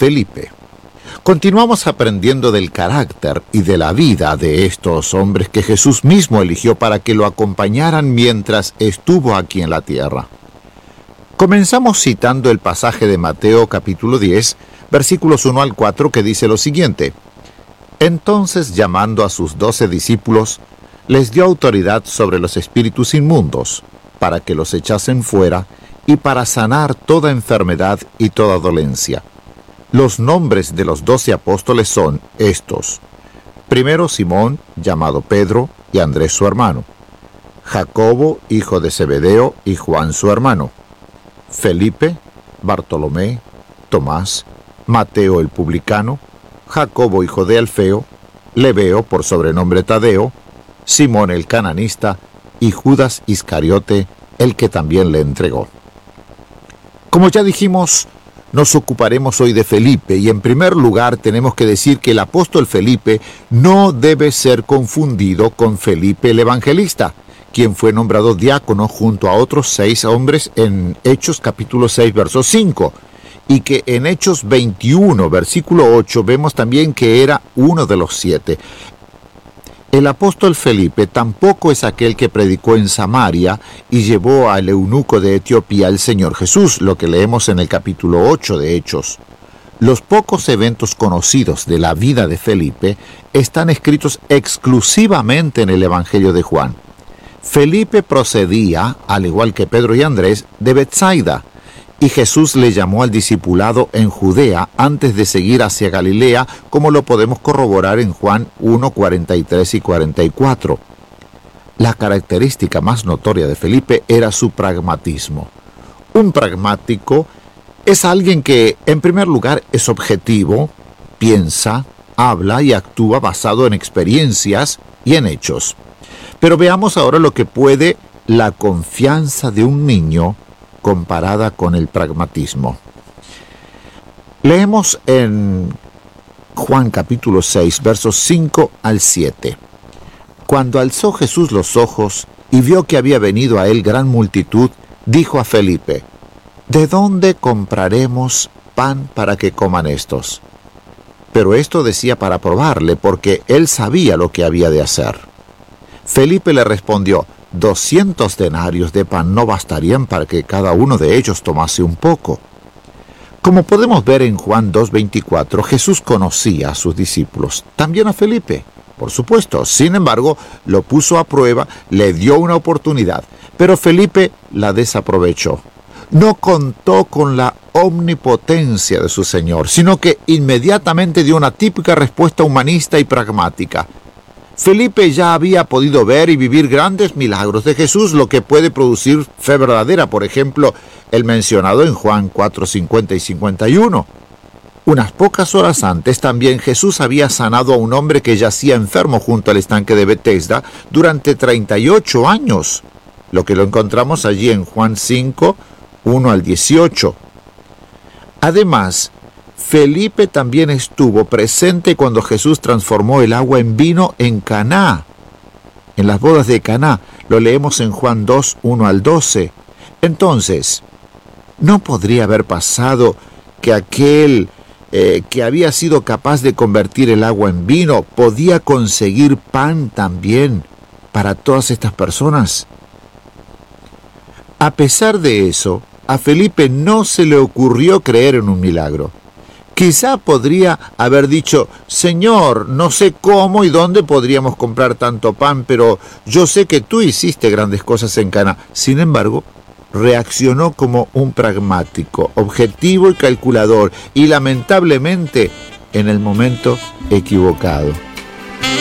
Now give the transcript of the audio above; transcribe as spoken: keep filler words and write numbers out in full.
Felipe. Continuamos aprendiendo del carácter y de la vida de estos hombres que Jesús mismo eligió para que lo acompañaran mientras estuvo aquí en la tierra. Comenzamos citando el pasaje de Mateo capítulo diez, versículos uno al cuatro, que dice lo siguiente: Entonces, llamando a sus doce discípulos, les dio autoridad sobre los espíritus inmundos, para que los echasen fuera y para sanar toda enfermedad y toda dolencia. Los nombres de los doce apóstoles son estos: primero Simón, llamado Pedro, y Andrés su hermano; Jacobo, hijo de Zebedeo, y Juan su hermano; Felipe, Bartolomé, Tomás, Mateo el publicano, Jacobo hijo de Alfeo, Lebeo por sobrenombre Tadeo, Simón el cananista, y Judas Iscariote, el que también le entregó. Como ya dijimos, nos ocuparemos hoy de Felipe, y en primer lugar tenemos que decir que el apóstol Felipe no debe ser confundido con Felipe el evangelista, quien fue nombrado diácono junto a otros seis hombres en Hechos capítulo seis, verso cinco, y que en Hechos veintiuno, versículo ocho, vemos también que era uno de los siete. El apóstol Felipe tampoco es aquel que predicó en Samaria y llevó al eunuco de Etiopía al Señor Jesús, lo que leemos en el capítulo ocho de Hechos. Los pocos eventos conocidos de la vida de Felipe están escritos exclusivamente en el Evangelio de Juan. Felipe procedía, al igual que Pedro y Andrés, de Betsaida, y Jesús le llamó al discipulado en Judea antes de seguir hacia Galilea, como lo podemos corroborar en Juan uno, cuarenta y tres y cuarenta y cuatro. La característica más notoria de Felipe era su pragmatismo. Un pragmático es alguien que, en primer lugar, es objetivo, piensa, habla y actúa basado en experiencias y en hechos. Pero veamos ahora lo que puede la confianza de un niño comparada con el pragmatismo. Leemos en Juan capítulo seis, versos cinco al siete. Cuando alzó Jesús los ojos y vio que había venido a él gran multitud, dijo a Felipe: ¿De dónde compraremos pan para que coman estos? Pero esto decía para probarle, porque él sabía lo que había de hacer. Felipe le respondió: Doscientos denarios de pan no bastarían para que cada uno de ellos tomase un poco. Como podemos ver en Juan dos veinticuatro, Jesús conocía a sus discípulos, también a Felipe, por supuesto. Sin embargo, lo puso a prueba, le dio una oportunidad, pero Felipe la desaprovechó. No contó con la omnipotencia de su Señor, sino que inmediatamente dio una típica respuesta humanista y pragmática. Felipe ya había podido ver y vivir grandes milagros de Jesús, lo que puede producir fe verdadera, por ejemplo, el mencionado en Juan cuatro, cincuenta y cincuenta y uno. Unas pocas horas antes también Jesús había sanado a un hombre que yacía enfermo junto al estanque de Betesda durante treinta y ocho años, lo que lo encontramos allí en Juan cinco, uno al dieciocho. Además, Felipe también estuvo presente cuando Jesús transformó el agua en vino en Caná, en las bodas de Caná. Lo leemos en Juan dos, uno al doce. Entonces, ¿no podría haber pasado que aquel eh, que había sido capaz de convertir el agua en vino podía conseguir pan también para todas estas personas? A pesar de eso, a Felipe no se le ocurrió creer en un milagro. Quizá podría haber dicho: Señor, no sé cómo y dónde podríamos comprar tanto pan, pero yo sé que tú hiciste grandes cosas en Caná. Sin embargo, reaccionó como un pragmático, objetivo y calculador, y lamentablemente en el momento equivocado.